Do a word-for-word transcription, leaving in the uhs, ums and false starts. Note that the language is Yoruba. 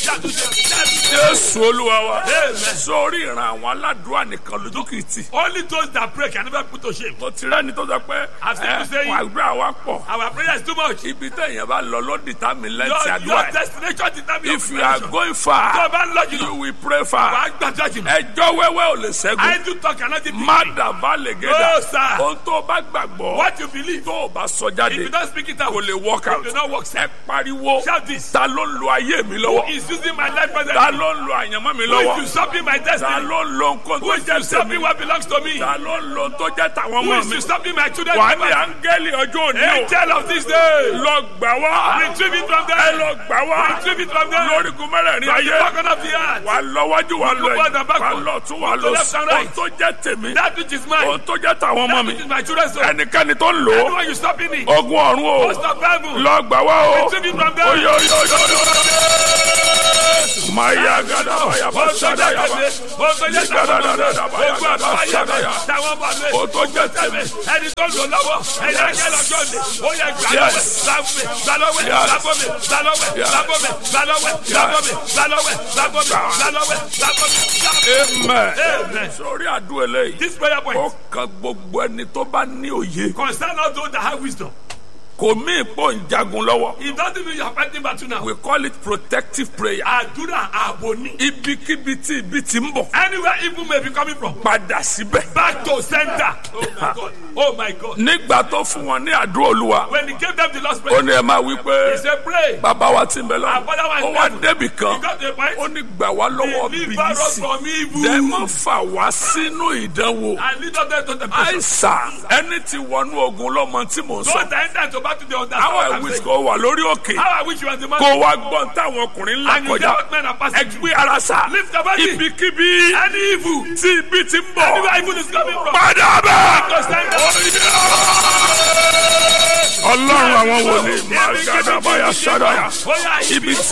Jésù Olúwa wa. Sórí ìran àwọn aládùúrà nìkan lójú kìí tì. Only those that pray can never put to shame. Mo ti rẹ́ni tó sọ pé ẹ̀ wọ́n àdúrà wa pọ̀. Our prayer is too much. Ibi tẹ̀yìn bá lọ ló determine lẹ́ǹtì Your, àdúrà your ẹ̀. destination determines If your you are destination. going far, Tó o bá ń lọ jìnnà, you will pray far. wàá gbàdúrà jìnnà. Ẹjọ́ wẹ́wẹ́ ò lè ṣẹ́gun. I do talk cannot defeat me. Má dàbá lè gẹ́dà. No, sir. Ohun tó o bá gbàgbọ́. What you believe, Tó o bá sọ if jáde. you don't speak it out, Kò lè work out. it will not work. Ẹ pariwo. Shout this. Ta ló ń lo ayé mi lọ́wọ́? Is using my life as Ta a ló ń lo àyànmọ́ mi who is lọ́wọ́? usurping my Ta destiny? ló ń lo nǹkan Who tó is jẹ́ usurping tèmi? what belongs to me? Ta ló ń lo tó jẹ́ tàwọn Who ọmọ is mi? usurping my children's Wà á ní property? áńgẹ́lì ọjọ́ òní o. Angel of this day, Lọ gbà wá. retrieve it from Ẹ them. lọ gbà wá. Retrieve it from them. Lórígun mẹ́rẹ̀ẹ̀rin From the ayé. bottom of the earth. Wà á lọ wájú wà á lọ Look forward ẹ̀yìn. and backward. Wà á lọ tún wà á Look to lọ left sí. and Ohun right. tó jẹ́ tèmi. That which is mine. Ohun tó jẹ́ tàwọn ọmọ That mi. which is my children's soul. Ẹnikẹ́ni tó ń lò ó. Anyone you stopping it, Ogun ọ̀run o. most of heaven. Lọ gbà wá o. Retrieve it from them. Oyo oyo oyo oyo. Maya gada baya ba sada ya ba. Gada da da da baya gada sada ya. O tó jẹ́ tèmi. Ẹni tó lò lọ́wọ́, ẹni ẹ̀jẹ̀ lọ́jọ́ ni, ó yẹ gbàlọ́wẹ̀, gbàlọ́wẹ̀, gbàlọ́wẹ̀, gbàlọ́wẹ̀, gbàlọ́wẹ̀, gbàlọ́wẹ̀, gbàlọ́wẹ̀, gbàlọ́wẹ̀, gbàlọ́wẹ̀, gbàlọ́wẹ̀, gbàlọ́wẹ̀. Amen. Amen. Sórí àdúrà eléyìí. This prayer Ó point kan gbogbo ẹni tó bá ní òye. concern all those that have wisdom. Kò mí ìpò ń jagun lọ́wọ́. It doesn't mean you are fighting battle now. We call it protective prayer. Àdúrà ààbò ni. Ibikíbi tí ibi ti ń bọ̀. Anywhere evil may be coming from. Padà síbẹ̀. Back to center. Oh my God. Oh my God. Nígbà tó fún wọn ní àdúrà Olúwa. When he gave them the last Ó prayer, ní ẹ máa wí pé he said, pray. bàbá wa ti ń bẹ lọ. Our Father was Ó wá in débì He kan. got the point. Ó ní gbà wá lọ́wọ́ Deliver us bìlísì. from evil. Dẹ́mọ̀ fà wá sínú ìdánwò. And lead us to temptation. Àìsàn ẹni tí wọnú ogun lọ́mọ tí mò ń Don't sọ. enter to battle the understand. Àwọn what I'm ìwé saying. kò wà lórí òkè. How I wish you were the man. Kò wá gbọ́n táwọn ọkùnrin ńlá And you kọjá. get what men are passing Ẹ through. gbé ara sá. Lift the body. Ibikíbi Any evil. tí ibi ti ń bọ̀. Anywhere evil is coming from. Padà bẹ́ẹ̀. To center. Ọlọ́run àwọn wòlíì máa gàdá báyà sádà. Ibi tí